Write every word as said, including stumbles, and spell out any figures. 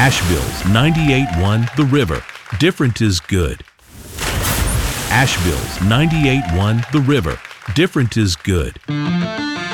Asheville's ninety-eight point one The River. Different is good. Asheville's ninety-eight point one The River. Different is good.